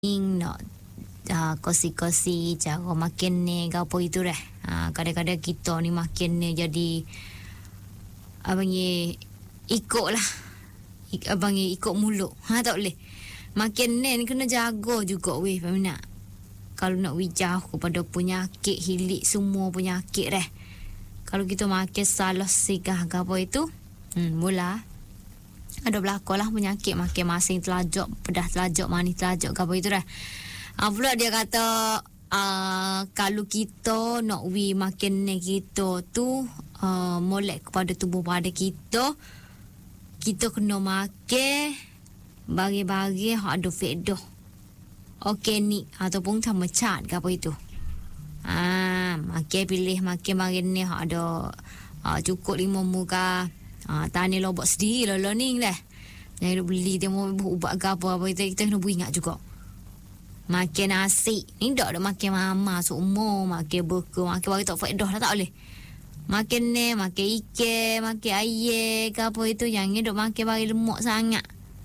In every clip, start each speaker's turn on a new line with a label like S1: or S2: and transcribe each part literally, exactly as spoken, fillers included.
S1: nak uh, kosi-kosi cara makan ni ke apa itu dah. Uh, kadang-kadang kita ni makan ni jadi abang ye ikut lah. Ik, abang ye ikut mulut. Ha tak boleh. Makan ni kena jaga juga weh peminat. Kalau nak wijah kepada penyakit hilik semua penyakit dah. Kalau kita makan salah sigah ke apa itu, hmm, mula ada berlaku lah penyakit makin masing telajak, pedah telajak, manis telajak ke apa itu dah. Ha, pula dia kata uh, kalau kita nak we makin ni kita tu uh, molek kepada tubuh pada kita, kita kena makan bagi-bagi yang ada faedah organik ataupun sama cat ke apa itu. Ah, makan pilih makan makan ni yang ada uh, cukup lima muka. Ah, tani lobok sendiri lah lah ni lah. Jangan beli dia mau ubat ke apa-apa kita, kita kena beringat juga. Makan nasi. Ni tak ada makan mama semua. Makan burger. Makan bagi tak faedah lah tak boleh. Makan ni, makan ikan, makan air ke apa itu. Jangan duk makan bagi lemak sangat.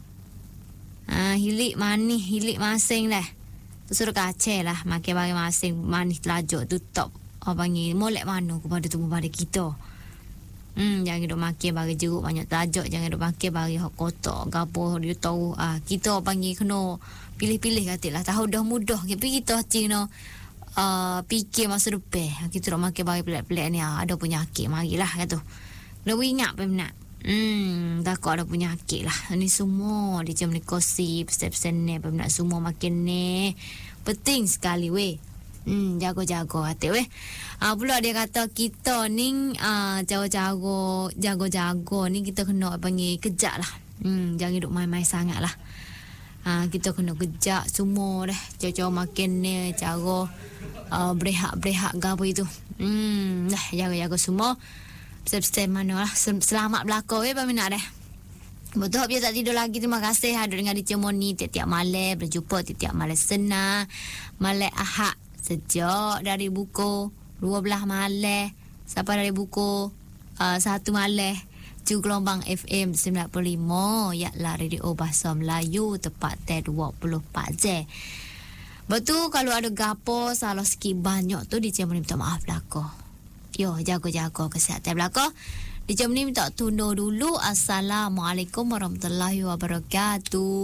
S1: Ah, hilik manis, hilik masing lah. Tu suruh kacau lah. Makan bagi masing manis telajak tu top. Apa panggil, molek mana kepada tubuh pada kita. Hmm, jangan duk makan bagi jeruk banyak tajak, jangan duk makan bagi hak kotak gapo dia tahu ah kita panggil kena pilih-pilih katalah tahu dah mudah tapi kita kena uh, fikir masa depan kita duk makan bagi pelik-pelik ni ah, ada penyakit marilah kata. Kena ingat peminat. Hmm, takut ada penyakit lah. Ni semua dia macam ni kosi pesan-pesan ni peminat semua makan ni penting sekali weh. Hmm, jago-jago hati weh. Ah, pula dia kata kita ni ah, jago-jago, jago-jago ni kita kena panggil kejap lah. Hmm, jangan duduk main-main sangat lah. Ah, kita kena kejap semua dah. Cara-cara makan ni, cara uh, berehat-berehat ke apa itu. Hmm, dah jaga-jaga semua. Pesan-pesan mana lah. Selamat belakang weh peminat dah. Betul, biar tak tidur lagi. Terima kasih hadir dengan D J Moni tiap-tiap malam. Berjumpa tiap-tiap malam senang. Malam Ahad. Sejak dari buku dua belas malam sampai dari buku uh, satu malam di gelombang F M sembilan puluh lima yaklah radio bahasa Melayu tepat teh dua puluh empat jam. Betul, kalau ada gapo salah sikit banyak tu D J minta maaf belaka. Yo, jaga-jaga kesihatan belaka. D J minta tunda dulu. Assalamualaikum warahmatullahi wabarakatuh.